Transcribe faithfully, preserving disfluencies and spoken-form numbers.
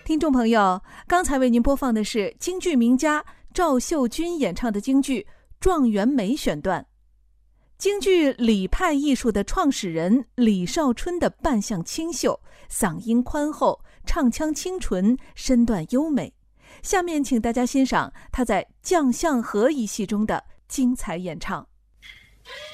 听众朋友，刚才为您播放的是京剧名家赵秀君演唱的京剧《状元美》选段。京剧李派艺术的创始人李少春的扮相清秀，嗓音宽厚，唱腔清纯，身段优美。下面请大家欣赏他在将相和一戏中的精彩演唱。